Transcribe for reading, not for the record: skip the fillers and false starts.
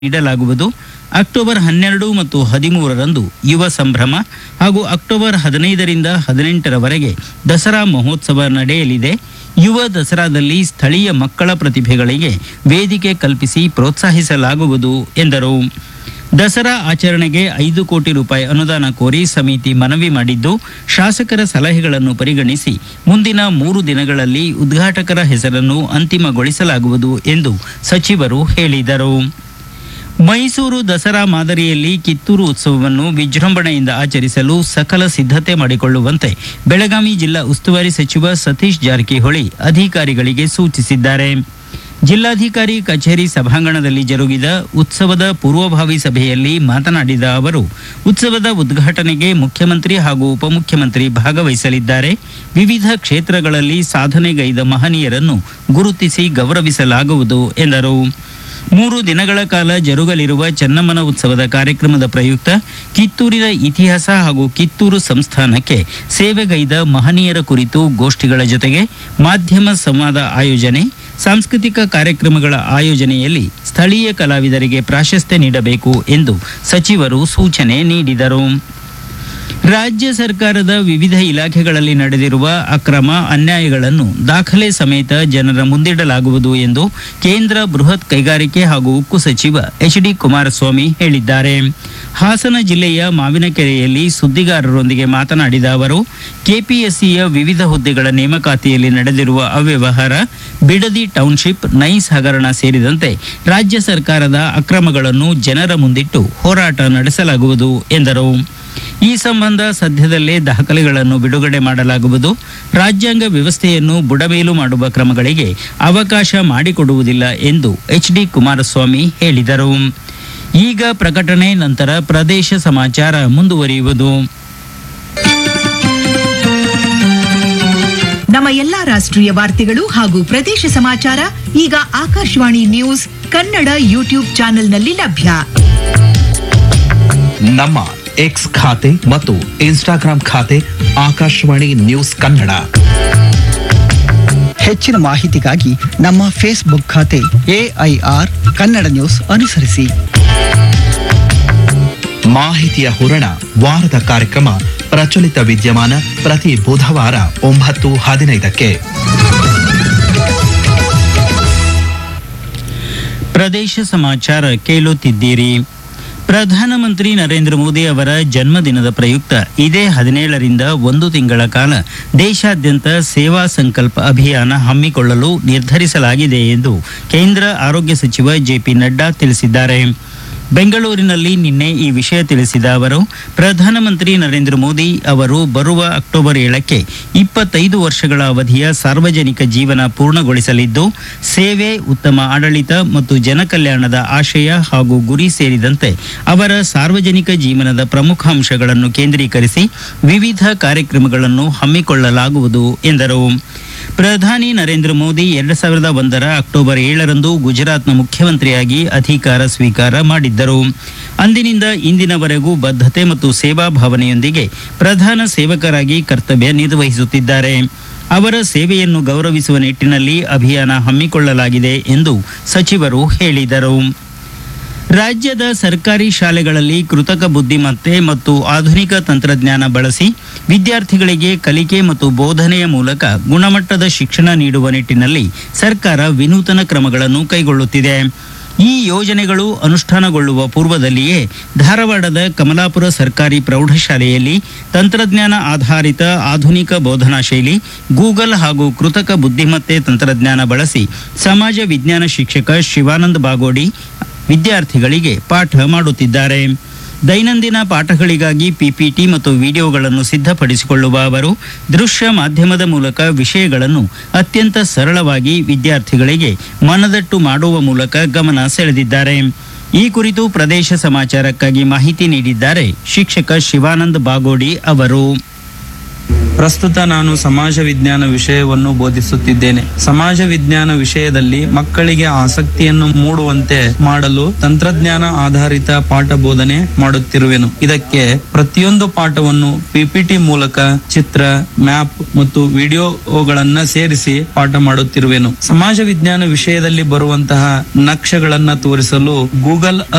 ನೀಡಲಾಗುವುದು. ಅಕ್ಟೋಬರ್ 12 ಮತ್ತು 13ರಂದು ಯುವ ಸಂಭ್ರಮ ಹಾಗೂ ಅಕ್ಟೋಬರ್ 15ರಿಂದ 18ರವರೆಗೆ ದಸರಾ ಮಹೋತ್ಸವ ನಡೆಯಲಿದೆ. ಯುವ ದಸರಾದಲ್ಲಿ ಸ್ಥಳೀಯ ಮಕ್ಕಳ ಪ್ರತಿಭೆಗಳಿಗೆ ವೇದಿಕೆ ಕಲ್ಪಿಸಿ ಪ್ರೋತ್ಸಾಹಿಸಲಾಗುವುದು ಎಂದರು. ದಸರಾ ಆಚರಣೆಗೆ 5 ಕೋಟಿ ರೂಪಾಯಿ ಅನುದಾನ ಕೋರಿ ಸಮಿತಿ ಮನವಿ ಮಾಡಿದ್ದು, ಶಾಸಕರ ಸಲಹೆಗಳನ್ನು ಪರಿಗಣಿಸಿ ಮುಂದಿನ 3 ದಿನಗಳಲ್ಲಿ ಉದ್ಘಾಟಕರ ಹೆಸರನ್ನು ಅಂತಿಮಗೊಳಿಸಲಾಗುವುದು ಎಂದು ಸಚಿವರು ಹೇಳಿದರು. ಮೈಸೂರು ದಸರಾ ಮಾದರಿಯಲ್ಲಿ ಕಿತ್ತೂರು ಉತ್ಸವವನ್ನು ವಿಜೃಂಭಣೆಯಿಂದ ಆಚರಿಸಲು ಸಕಲ ಸಿದ್ಧತೆ ಮಾಡಿಕೊಳ್ಳುವಂತೆ ಬೆಳಗಾವಿ ಜಿಲ್ಲಾ ಉಸ್ತುವಾರಿ ಸಚಿವ ಸತೀಶ್ ಜಾರಕಿಹೊಳಿ ಅಧಿಕಾರಿಗಳಿಗೆ ಸೂಚಿಸಿದ್ದಾರೆ. ಜಿಲ್ಲಾಧಿಕಾರಿ ಕಚೇರಿ ಸಭಾಂಗಣದಲ್ಲಿ ಜರುಗಿದ ಉತ್ಸವದ ಪೂರ್ವಭಾವಿ ಸಭೆಯಲ್ಲಿ ಮಾತನಾಡಿದ ಅವರು, ಉತ್ಸವದ ಉದ್ಘಾಟನೆಗೆ ಮುಖ್ಯಮಂತ್ರಿ ಹಾಗೂ ಉಪಮುಖ್ಯಮಂತ್ರಿ ಭಾಗವಹಿಸಲಿದ್ದಾರೆ. ವಿವಿಧ ಕ್ಷೇತ್ರಗಳಲ್ಲಿ ಸಾಧನೆಗೈದ ಮಹನೀಯರನ್ನು ಗುರುತಿಸಿ ಗೌರವಿಸಲಾಗುವುದು ಎಂದರು. 3 ದಿನಗಳ ಕಾಲ ಜರುಗಲಿರುವ ಚೆನ್ನಮ್ಮನ ಉತ್ಸವದ ಕಾರ್ಯಕ್ರಮದ ಪ್ರಯುಕ್ತ ಕಿತ್ತೂರಿನ ಇತಿಹಾಸ ಹಾಗೂ ಕಿತ್ತೂರು ಸಂಸ್ಥಾನಕ್ಕೆ ಸೇವೆಗೈದ ಮಹನೀಯರ ಕುರಿತು ಗೋಷ್ಠಿಗಳ ಜೊತೆಗೆ ಮಾಧ್ಯಮ ಸಂವಾದ ಆಯೋಜನೆ, ಸಾಂಸ್ಕೃತಿಕ ಕಾರ್ಯಕ್ರಮಗಳ ಆಯೋಜನೆಯಲ್ಲಿ ಸ್ಥಳೀಯ ಕಲಾವಿದರಿಗೆ ಪ್ರಾಶಸ್ತ್ಯ ನೀಡಬೇಕು ಎಂದು ಸಚಿವರು ಸೂಚನೆ ನೀಡಿದರು. ರಾಜ್ಯ ಸರ್ಕಾರದ ವಿವಿಧ ಇಲಾಖೆಗಳಲ್ಲಿ ನಡೆದಿರುವ ಅಕ್ರಮ ಅನ್ಯಾಯಗಳನ್ನು ದಾಖಲೆ ಸಮೇತ ಜನರ ಮುಂದಿಡಲಾಗುವುದು ಎಂದು ಕೇಂದ್ರ ಬೃಹತ್ ಕೈಗಾರಿಕೆ ಹಾಗೂ ಉಕ್ಕು ಸಚಿವ ಎಚ್.ಡಿ. ಕುಮಾರಸ್ವಾಮಿ ಹೇಳಿದ್ದಾರೆ. ಹಾಸನ ಜಿಲ್ಲೆಯ ಮಾವಿನಕೆರೆಯಲ್ಲಿ ಸುದ್ದಿಗಾರರೊಂದಿಗೆ ಮಾತನಾಡಿದ ಅವರು, ಕೆಪಿಎಸ್ಸಿಯ ವಿವಿಧ ಹುದ್ದೆಗಳ ನೇಮಕಾತಿಯಲ್ಲಿ ನಡೆದಿರುವ ಅವ್ಯವಹಾರ, ಬಿಡದಿ ಟೌನ್ಶಿಪ್, ನೈಸ್ ಹಗರಣ ಸೇರಿದಂತೆ ರಾಜ್ಯ ಸರ್ಕಾರದ ಅಕ್ರಮಗಳನ್ನು ಜನರ ಮುಂದಿಟ್ಟು ಹೋರಾಟ ನಡೆಸಲಾಗುವುದು ಎಂದರು. ಈ ಸಂಬಂಧ ಸದ್ಯದಲ್ಲೇ ದಾಖಲೆಗಳನ್ನು ಬಿಡುಗಡೆ ಮಾಡಲಾಗುವುದು. ರಾಜ್ಯಾಂಗ ವ್ಯವಸ್ಥೆಯನ್ನು ಬುಡಮೇಲು ಮಾಡುವ ಕ್ರಮಗಳಿಗೆ ಅವಕಾಶ ಮಾಡಿಕೊಡುವುದಿಲ್ಲ ಎಂದು ಎಚ್.ಡಿ. ಕುಮಾರಸ್ವಾಮಿ ಹೇಳಿದರು. ಈಗ ಪ್ರಕಟಣೆ, ನಂತರ ಪ್ರದೇಶ ಸಮಾಚಾರ ಮುಂದುವರಿಯುವುದು. ನಮ್ಮ ಎಲ್ಲಾ ರಾಷ್ಟ್ರೀಯ ವಾರ್ತೆಗಳು ಹಾಗೂ ಪ್ರದೇಶ ಸಮಾಚಾರ ಈಗ ಆಕಾಶವಾಣಿ ನ್ಯೂಸ್ ಕನ್ನಡ ಯೂಟ್ಯೂಬ್ ಚಾನೆಲ್ನಲ್ಲಿ ಲಭ್ಯ. ನಮ್ಮ ಎಕ್ಸ್ ಖಾತೆ ಮತ್ತು ಇನ್ಸ್ಟಾಗ್ರಾಂ ಖಾತೆ ಆಕಾಶವಾಣಿ ನ್ಯೂಸ್ ಕನ್ನಡ. ಹೆಚ್ಚಿನ ಮಾಹಿತಿಗಾಗಿ ನಮ್ಮ ಫೇಸ್ಬುಕ್ ಖಾತೆ AIR ಕನ್ನಡ ನ್ಯೂಸ್ ಅನುಸರಿಸಿ. ಮಾಹಿತಿಯ ಹೂರಣ ವಾರದ ಕಾರ್ಯಕ್ರಮ ಪ್ರಚಲಿತ ವಿದ್ಯಮಾನ ಪ್ರತಿ ಬುಧವಾರ 9:15ಕ್ಕೆ. ಪ್ರದೇಶ ಸಮಾಚಾರ ಕೇಳುತ್ತಿದ್ದೀರಿ. ಪ್ರಧಾನಮಂತ್ರಿ ನರೇಂದ್ರ ಮೋದಿ ಅವರ ಜನ್ಮದಿನದ ಪ್ರಯುಕ್ತ ಇದೇ 17ರಿಂದ 1 ತಿಂಗಳ ಕಾಲ ದೇಶಾದ್ಯಂತ ಸೇವಾ ಸಂಕಲ್ಪ ಅಭಿಯಾನ ಹಮ್ಮಿಕೊಳ್ಳಲು ನಿರ್ಧರಿಸಲಾಗಿದೆ ಎಂದು ಕೇಂದ್ರ ಆರೋಗ್ಯ ಸಚಿವ ಜೆ.ಪಿ. ನಡ್ಡಾ ತಿಳಿಸಿದ್ದಾರೆ. ಬೆಂಗಳೂರಿನಲ್ಲಿ ನಿನ್ನೆ ಈ ವಿಷಯ ತಿಳಿಸಿದ ಅವರು, ಪ್ರಧಾನಮಂತ್ರಿ ನರೇಂದ್ರ ಮೋದಿ ಅವರು ಬರುವ ಅಕ್ಟೋಬರ್ 7ಕ್ಕೆ 25 ವರ್ಷಗಳ ಅವಧಿಯ ಸಾರ್ವಜನಿಕ ಜೀವನ ಪೂರ್ಣಗೊಳಿಸಲಿದ್ದು, ಸೇವೆ, ಉತ್ತಮ ಆಡಳಿತ ಮತ್ತು ಜನಕಲ್ಯಾಣದ ಆಶಯ ಹಾಗೂ ಗುರಿ ಸೇರಿದಂತೆ ಅವರ ಸಾರ್ವಜನಿಕ ಜೀವನದ ಪ್ರಮುಖ ಅಂಶಗಳನ್ನು ಕೇಂದ್ರೀಕರಿಸಿ ವಿವಿಧ ಕಾರ್ಯಕ್ರಮಗಳನ್ನು ಹಮ್ಮಿಕೊಳ್ಳಲಾಗುವುದು ಎಂದರು. ಪ್ರಧಾನಿ ನರೇಂದ್ರ ಮೋದಿ 2001ರ ಅಕ್ಟೋಬರ್ 7ರಂದು ಗುಜರಾತ್ನ ಮುಖ್ಯಮಂತ್ರಿಯಾಗಿ ಅಧಿಕಾರ ಸ್ವೀಕಾರ ಮಾಡಿದ್ದರು. ಅಂದಿನಿಂದ ಇಂದಿನವರೆಗೂ ಬದ್ಧತೆ ಮತ್ತು ಸೇವಾ ಭಾವನೆಯೊಂದಿಗೆ ಪ್ರಧಾನ ಸೇವಕರಾಗಿ ಕರ್ತವ್ಯ ನಿರ್ವಹಿಸುತ್ತಿದ್ದಾರೆ. ಅವರ ಸೇವೆಯನ್ನು ಗೌರವಿಸುವ ನಿಟ್ಟಿನಲ್ಲಿ ಅಭಿಯಾನ ಹಮ್ಮಿಕೊಳ್ಳಲಾಗಿದೆ ಎಂದು ಸಚಿವರು ಹೇಳಿದರು. ರಾಜ್ಯದ ಸರ್ಕಾರಿ ಶಾಲೆಗಳಲ್ಲಿ ಕೃತಕ ಬುದ್ಧಿಮತ್ತೆ ಮತ್ತು ಆಧುನಿಕ ತಂತ್ರಜ್ಞಾನ ಬಳಸಿ ವಿದ್ಯಾರ್ಥಿಗಳಿಗೆ ಕಲಿಕೆ ಮತ್ತು ಬೋಧನೆಯ ಮೂಲಕ ಗುಣಮಟ್ಟದ ಶಿಕ್ಷಣ ನೀಡುವ ನಿಟ್ಟಿನಲ್ಲಿ ಸರ್ಕಾರ ವಿನೂತನ ಕ್ರಮಗಳನ್ನು ಕೈಗೊಳ್ಳುತ್ತಿದೆ. ಈ ಯೋಜನೆಗಳು ಅನುಷ್ಠಾನಗೊಳ್ಳುವ ಪೂರ್ವದಲ್ಲಿಯೇ ಧಾರವಾಡದ ಕಮಲಾಪುರ ಸರ್ಕಾರಿ ಪ್ರೌಢಶಾಲೆಯಲ್ಲಿ ತಂತ್ರಜ್ಞಾನ ಆಧಾರಿತ ಆಧುನಿಕ ಬೋಧನಾ ಶೈಲಿ, ಗೂಗಲ್ ಹಾಗೂ ಕೃತಕ ಬುದ್ಧಿಮತ್ತೆ ತಂತ್ರಜ್ಞಾನ ಬಳಸಿ ಸಮಾಜ ವಿಜ್ಞಾನ ಶಿಕ್ಷಕ ಶಿವಾನಂದ ಬಾಗೋಡಿ ವಿದ್ಯಾರ್ಥಿಗಳಿಗೆ ಪಾಠ ಮಾಡುತ್ತಿದ್ದಾರೆ. ದೈನಂದಿನ ಪಾಠಗಳಿಗಾಗಿ PPT ಮತ್ತು ವಿಡಿಯೋಗಳನ್ನು ಸಿದ್ಧಪಡಿಸಿಕೊಳ್ಳುವ ಅವರು ದೃಶ್ಯ ಮಾಧ್ಯಮದ ಮೂಲಕ ವಿಷಯಗಳನ್ನು ಅತ್ಯಂತ ಸರಳವಾಗಿ ವಿದ್ಯಾರ್ಥಿಗಳಿಗೆ ಮನದಟ್ಟು ಮಾಡುವ ಮೂಲಕ ಗಮನ ಸೆಳೆದಿದ್ದಾರೆ. ಈ ಕುರಿತು ಪ್ರದೇಶ ಸಮಾಚಾರಕ್ಕಾಗಿ ಮಾಹಿತಿ ನೀಡಿದ್ದಾರೆ ಶಿಕ್ಷಕ ಶಿವಾನಂದ ಬಾಗೋಡಿ ಅವರು. ಪ್ರಸ್ತುತ ನಾನು ಸಮಾಜ ವಿಜ್ಞಾನ ವಿಷಯವನ್ನು ಬೋಧಿಸುತ್ತಿದ್ದೇನೆ. ಸಮಾಜ ವಿಜ್ಞಾನ ವಿಷಯದಲ್ಲಿ ಮಕ್ಕಳಿಗೆ ಆಸಕ್ತಿಯನ್ನು ಮೂಡುವಂತೆ ಮಾಡಲು ತಂತ್ರಜ್ಞಾನ ಆಧಾರಿತ ಪಾಠ ಬೋಧನೆ ಮಾಡುತ್ತಿರುವೆನು. ಇದಕ್ಕೆ ಪ್ರತಿಯೊಂದು ಪಾಠವನ್ನು PPT ಮೂಲಕ ಚಿತ್ರ, ಮ್ಯಾಪ್ ಮತ್ತು ವಿಡಿಯೋಗಳನ್ನ ಸೇರಿಸಿ ಪಾಠ ಮಾಡುತ್ತಿರುವೆನು. ಸಮಾಜ ವಿಜ್ಞಾನ ವಿಷಯದಲ್ಲಿ ಬರುವಂತಹ ನಕ್ಷೆಗಳನ್ನ ತೋರಿಸಲು ಗೂಗಲ್